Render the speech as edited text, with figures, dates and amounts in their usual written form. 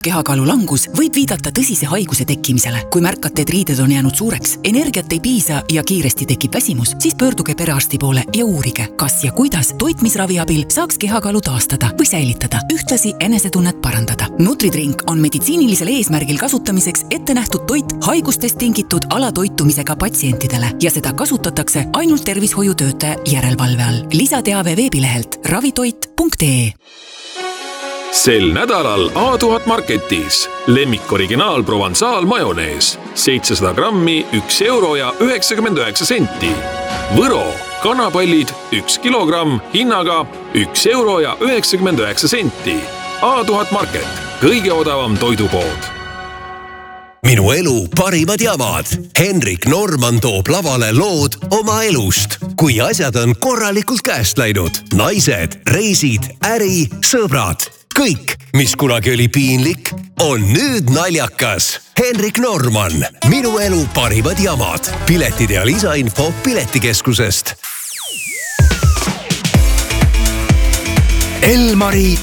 Kehakaalu langus võib viidata tõsise haiguse tekkimisele. Kui märkate, et riided on jäänud suureks, energiat ei piisa ja kiiresti tekib väsimus, siis pöörduge perearsti poole ja uurige, kas ja kuidas toitmisravi abil saaks kehakaalu taastada või säilitada, ühtlasi enesetunnet parandada. Nutridrink on meditsiinilisel eesmärgil kasutamiseks ette nähtud toit haigustest tingitud alatoitumisega patsientidele ja seda kasutatakse ainult tervishoiutöötaja järelevalve all. Lisateave veebilehelt ravitoit.ee. Sel nädalal A1000 Marketis lemmik originaal Provençal majonees 700 grammi 1 euro ja 99 senti. Võro kanapallid 1 kilogramm hinnaga 1 euro ja 99 senti. A1000 Market, kõige odavam toidupood. Minu elu parimad jamad. Henrik Norman toob lavale lood oma elust. Kui asjad on korralikult käest läinud. Naised, reisid, äri, sõbrad. Kõik, mis kunagi oli piinlik, on nüüd naljakas. Henrik Norman, minu elu parimad jamad. Piletid ja lisainfo Piletikeskusest. Elmari